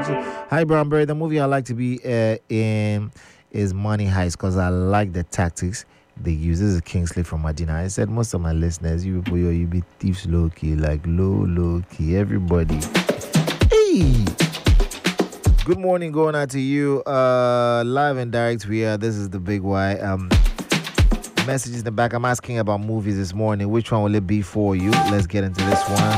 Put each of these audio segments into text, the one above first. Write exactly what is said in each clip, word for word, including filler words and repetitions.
you. Hi, Brownberry. The movie I like to be uh, in is Money Heist because I like the tactics they use. This is Kingsley from Medina. I said most of my listeners, you people, you be thieves low key, like low, low key. Everybody. Hey! Good morning, going out to you. Uh, live and direct. We are. This is the Big Y. Um, messages in the back. I'm asking about movies this morning. Which one will it be for you? Let's get into this one.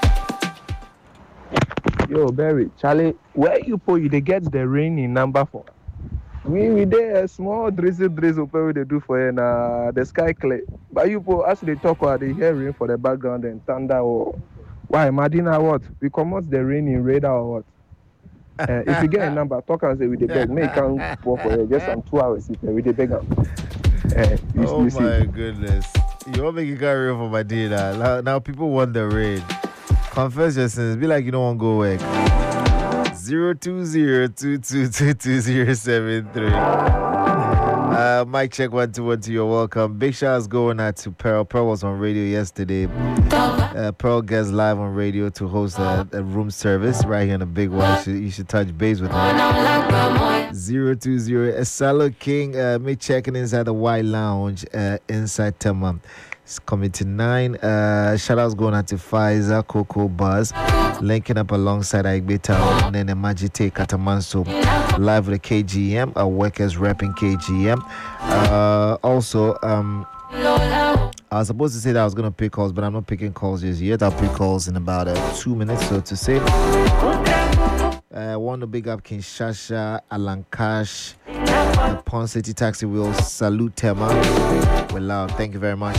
Yo, Barry, Charlie, where you put you they get the rain in number four? We we there a small drizzle drizzle where they do for you na the sky clear. But you put as they talk or they hear rain for the background and thunder or why Madina what? We come out the rain in radar or what? Uh, if you get a number, talk and say we the beg. May come for you just some two hours if we the beg. Uh, you, oh you my see. goodness. You want to make it carry rain for Madina. Now, now people want the rain. Confess your sins. Be like you don't want to go work. Zero two zero two two two two zero seven three. Uh, mic check one two one two. You're welcome. Big shouts going out to Pearl. Pearl was on radio yesterday. Uh, Pearl gets live on radio to host a, a room service right here in the Big Y. You should, you should touch base with her. Zero two zero. Asalo King. Uh, me checking inside the White Lounge. Uh, inside Tema. It's coming to nine. Uh, shout outs going out to Pfizer, Coco Buzz, linking up alongside Aigbeta and then Majite Katamanso, live with the K G M, our workers repping K G M. Uh, also, um, I was supposed to say that I was going to pick calls, but I'm not picking calls just yet. I'll pick calls in about uh, two minutes, so to say. I uh, want to big up Kinshasa, Alankash, the Pond City Taxi Wheels, Salute Tema. We're loud. Thank you very much.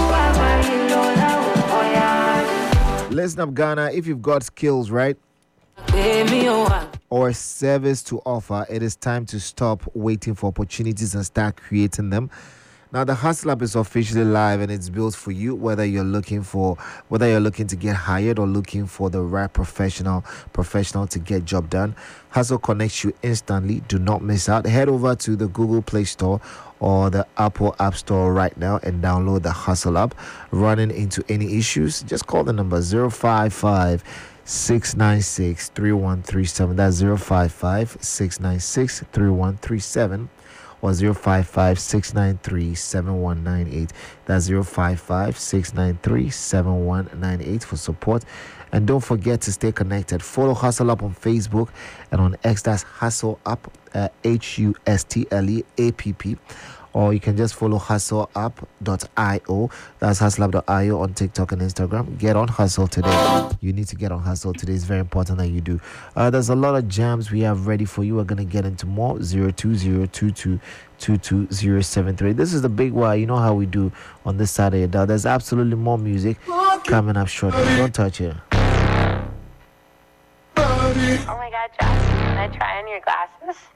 Listen up, Ghana. If you've got skills, right, or service to offer, it is time to stop waiting for opportunities and start creating them. Now, the Hustle App is officially live and it's built for you, whether you're looking for, whether you're looking to get hired or looking for the right professional, professional to get job done. Hustle connects you instantly. Do not miss out. Head over to the Google Play Store or the Apple App Store right now and download the Hustle App. Running into any issues, just call the number zero five five, six nine six, three one three seven. That's zero five five, six nine six, three one three seven. Or zero five five, six nine three, seven one nine eight. That's zero five five, six nine three, seven one nine eight for support. And don't forget to stay connected. Follow Hustle Up on Facebook and on X. That's Hustle Up, uh, H U S T L E A P P. Or you can just follow hustle up dot io. That's hustle up dot io on TikTok and Instagram. Get on Hustle today. You need to get on Hustle today. It's very important that you do. Uh, there's a lot of jams we have ready for you. We're going to get into more. zero two zero two two two two zero seven three. This is the Big Y. You know how we do on this side of your dial. There's absolutely more music coming up shortly. Don't touch it. Oh my God, Josh, can I try on your glasses?